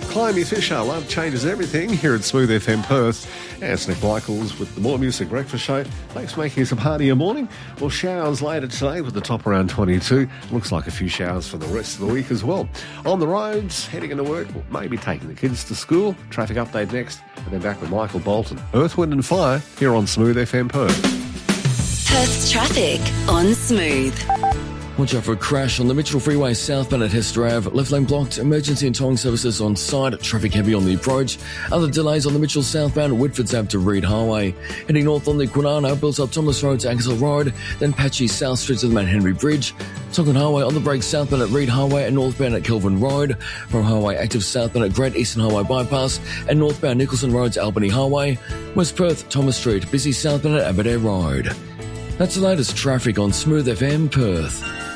Climby Fisher, love changes everything here at Smooth FM Perth. And it's Nick Michaels with the More Music Breakfast Show. Thanks for making us a part of your morning. Well, showers later today with the top around 22. Looks like a few showers for the rest of the week as well. On the roads, heading into work, maybe taking the kids to school. Traffic update next, and then back with Michael Bolton. Earth, Wind and Fire here on Smooth FM Perth. Perth's traffic on Smooth. Watch out for a crash on the Mitchell Freeway southbound at Hester Ave. Left lane blocked. Emergency and towing services on site. Traffic heavy on the approach. Other delays on the Mitchell southbound Whitfords Ave to Reed Highway. Heading north on the Kwinana, built up Thomas Road to Ankersall Road. Then patchy South Street to the Mount Henry Bridge. Tonkin Highway on the break southbound at Reed Highway and northbound at Kelvin Road. From Highway active southbound at Great Eastern Highway Bypass and northbound Nicholson Road to Albany Highway. West Perth, Thomas Street, busy southbound at Aberdare Road. That's the latest traffic on Smooth FM Perth.